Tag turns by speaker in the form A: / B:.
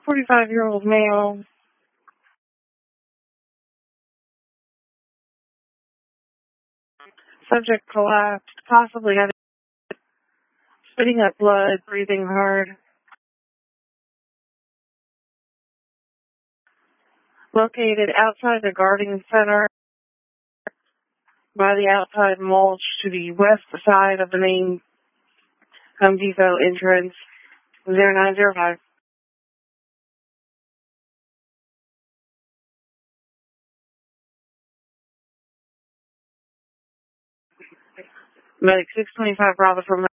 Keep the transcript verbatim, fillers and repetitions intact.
A: forty-five-year-old male. Subject collapsed, possibly having spitting up blood, breathing hard. Located outside the guarding center by the outside mulch to the west side of the main Home Depot entrance. zero nine zero five. Medic six twenty-five Bravo from